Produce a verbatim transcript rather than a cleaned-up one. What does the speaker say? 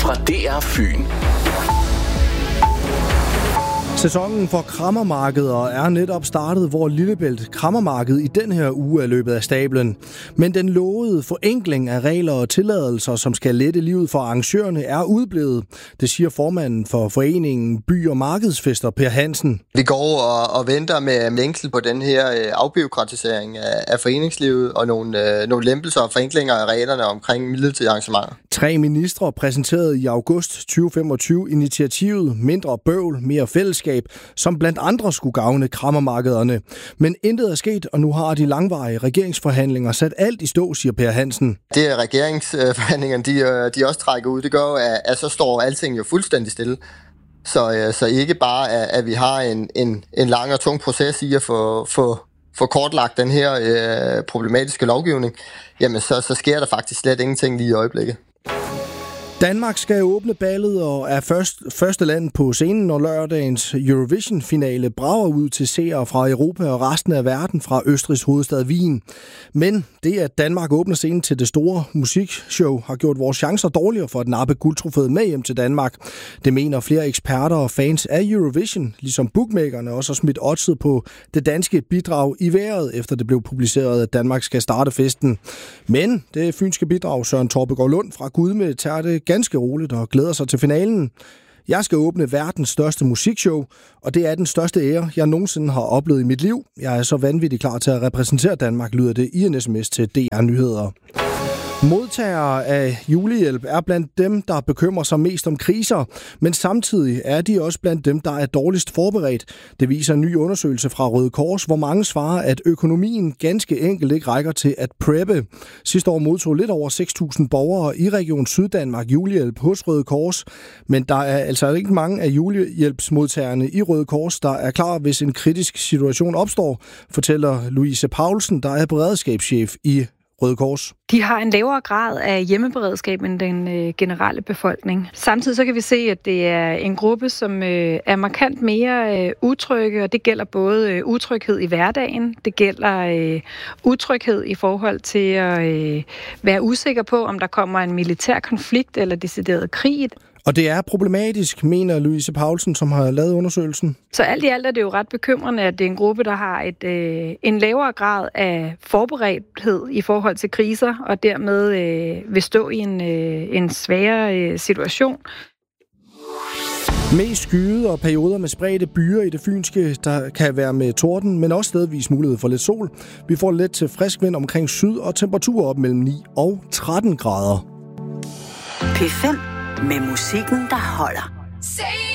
fra D R Fyn. Sæsonen for krammermarkeder er netop startet, hvor Lillebælt krammermarked i den her uge er løbet af stablen. Men den lovede forenkling af regler og tilladelser, som skal lette livet for arrangørerne, er udblevet. Det siger formanden for foreningen By- og Markedsfester, Per Hansen. Vi går og, og venter med mængsel på den her øh, afbureaukratisering af, af foreningslivet og nogle, øh, nogle lempelser og forenklinger af reglerne omkring midlertidige arrangementer. Tre ministre præsenterede i august tyve femogtyve initiativet Mindre bøvl, mere fællesskab, som blandt andre skulle gavne krammermarkederne. Men intet er sket, og nu har de langvarige regeringsforhandlinger sat alt i stå, siger Per Hansen. Det er regeringsforhandlingerne, de, de også trækker ud. Det gør jo, at, at så står alting jo fuldstændig stille. Så, så ikke bare, at, at vi har en, en, en lang og tung proces i at få, få, få kortlagt den her øh, problematiske lovgivning, jamen så, så sker der faktisk slet ingenting lige i øjeblikket. Danmark skal åbne ballet og er først, første land på scenen, når lørdagens Eurovision-finale brager ud til seere fra Europa og resten af verden fra Østrigs hovedstad Wien. Men det, at Danmark åbner scenen til det store musikshow, har gjort vores chancer dårligere for at nappe guldtrofæet med hjem til Danmark. Det mener flere eksperter og fans af Eurovision, ligesom bookmakerne også har smidt oddset på det danske bidrag i vejret, efter det blev publiceret, at Danmark skal starte festen. Men det fynske bidrag, Søren Torbegaard Lund fra Gudme, tager det ganske roligt og glæder sig til finalen. Jeg skal åbne verdens største musikshow, og det er den største ære, jeg nogensinde har oplevet i mit liv. Jeg er så vanvittigt klar til at repræsentere Danmark, lyder det i en sms til D R Nyheder. Modtagere af julehjælp er blandt dem, der bekymrer sig mest om kriser, men samtidig er de også blandt dem, der er dårligst forberedt. Det viser en ny undersøgelse fra Røde Kors, hvor mange svarer, at økonomien ganske enkelt ikke rækker til at preppe. Sidste år modtog lidt over seks tusind borgere i Region Syddanmark julehjælp hos Røde Kors, men der er altså ikke mange af julehjælpsmodtagerne i Røde Kors, der er klar, hvis en kritisk situation opstår, fortæller Louise Paulsen, der er beredskabschef i Røde Kors. De har en lavere grad af hjemmeberedskab end den øh, generelle befolkning. Samtidig så kan vi se, at det er en gruppe, som øh, er markant mere øh, utrygge, og det gælder både øh, utryghed i hverdagen, det gælder øh, utryghed i forhold til at øh, være usikker på, om der kommer en militær konflikt eller decideret krig. Og det er problematisk, mener Louise Paulsen, som har lavet undersøgelsen. Så alt i alt er det jo ret bekymrende, at det er en gruppe, der har et, øh, en lavere grad af forberedthed i forhold til kriser, og dermed øh, vil stå i en, øh, en sværere øh, situation. Mest skyde og perioder med spredte byer i det fynske, der kan være med torden, men også stedvis mulighed for lidt sol. Vi får let til frisk vind omkring syd og temperaturer op mellem ni og tretten grader. P fem med musikken, der holder.